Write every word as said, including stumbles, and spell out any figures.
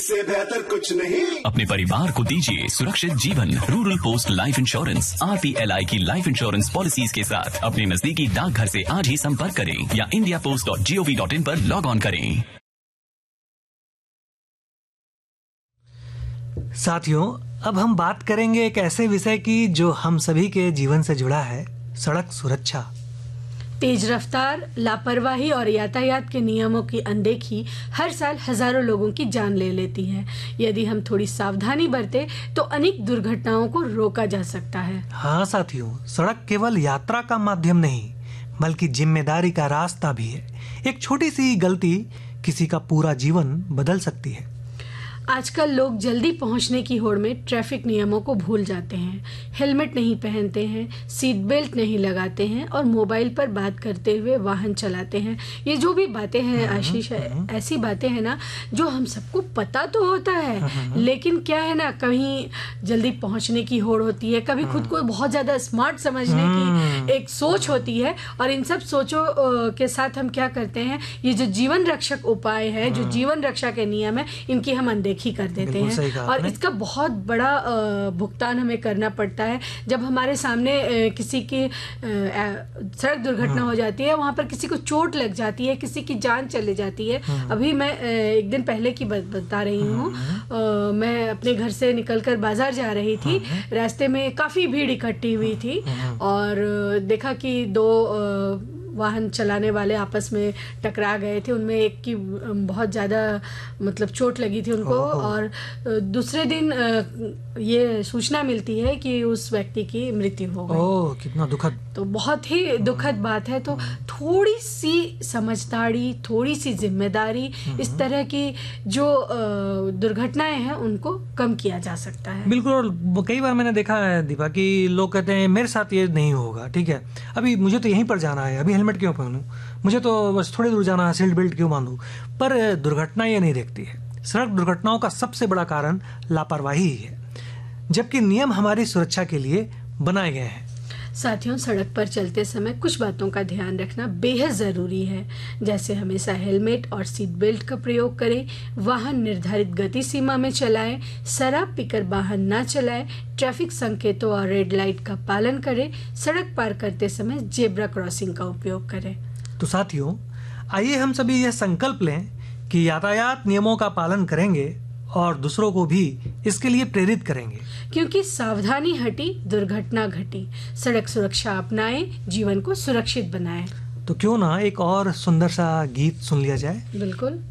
से बेहतर कुछ नहीं। अपने परिवार को दीजिए सुरक्षित जीवन। Rural post life insurance R P L I की लाइफ इंश्योरेंस पॉलिसीज के साथ अपने नजदीकी डाकघर से आज ही संपर्क करें या India post dot G O V dot in पर लॉग ऑन करें। साथियों, अब हम बात करेंगे एक ऐसे विषय की जो हम सभी के जीवन से जुड़ा है, सड़क सुरक्षा। तेज रफ्तार, लापरवाही और यातायात के नियमों की अनदेखी हर साल हजारों लोगों की जान ले लेती है। यदि हम थोड़ी सावधानी बरते तो अनेक दुर्घटनाओं को रोका जा सकता है। हाँ साथियों, सड़क केवल यात्रा का माध्यम नहीं बल्कि जिम्मेदारी का रास्ता भी है। एक छोटी सी गलती किसी का पूरा जीवन बदल सकती है। आजकल लोग जल्दी पहुंचने की होड़ में ट्रैफिक नियमों को भूल जाते हैं, हेलमेट नहीं पहनते हैं, सीट बेल्ट नहीं लगाते हैं और मोबाइल पर बात करते हुए वाहन चलाते हैं। ये जो भी बातें हैं आशीष, ऐसी बातें हैं ना जो हम सबको पता तो होता है, लेकिन क्या है ना, कहीं जल्दी पहुंचने की होड़ होती है, कभी खुद को बहुत ज्यादा स्मार्ट समझने की एक सोच होती है, और इन सब सोचों के साथ हम क्या करते हैं, ये जो जीवन रक्षक उपाय है, जो जीवन रक्षा के नियम है, इनकी हम अनदेखी कर देते हैं। और इसका बहुत बड़ा भुगतान हमें करना पड़ता है जब हमारे सामने किसी की सड़क दुर्घटना हो जाती है, वहां पर किसी को चोट लग जाती है, किसी की जान चली जाती है। अभी मैं एक दिन पहले की बता रही हूँ, मैं अपने घर से निकलकर बाजार जा रही थी, रास्ते में काफी भीड़ इकट्ठी हुई थी और देखा कि दो वाहन चलाने वाले आपस में टकरा गए थे। उनमें एक की बहुत ज़्यादा मतलब चोट लगी थी उनको, और दूसरे दिन ये सूचना मिलती है कि उस व्यक्ति की मृत्यु हो गई। ओह, कितना दुखद। तो बहुत ही दुखद बात है। तो थोड़ी सी समझदारी, थोड़ी सी जिम्मेदारी, इस तरह की जो दुर्घटनाएं हैं उनको कम किया जा सकता है। बिल्कुल। और कई बार मैंने देखा है दीपा कि लोग कहते हैं मेरे साथ ये नहीं होगा, ठीक है, अभी मुझे तो यहीं पर जाना है, अभी हेलमेट क्यों पहनूं, मुझे तो बस थोड़ी दूर जाना है, सीट बेल्ट क्यों बांधूं। पर दुर्घटना ये नहीं देखती है। सड़क दुर्घटनाओं का सबसे बड़ा कारण लापरवाही ही है, जबकि नियम हमारी सुरक्षा के लिए बनाए गए हैं। साथियों, सड़क पर चलते समय कुछ बातों का ध्यान रखना बेहद जरूरी है, जैसे हमेशा हेलमेट और सीट बेल्ट का प्रयोग करें, वाहन निर्धारित गति सीमा में चलाएं, शराब पीकर वाहन न चलाएं, ट्रैफिक संकेतों और रेड लाइट का पालन करें, सड़क पार करते समय जेब्रा क्रॉसिंग का उपयोग करें। तो साथियों, आइए हम सभी यह संकल्प लें कि यातायात नियमों का पालन करेंगे और दूसरों को भी इसके लिए प्रेरित करेंगे, क्योंकि सावधानी हटी दुर्घटना घटी। सड़क सुरक्षा अपनाएं, जीवन को सुरक्षित बनाएं। तो क्यों ना एक और सुंदर सा गीत सुन लिया जाए। बिल्कुल।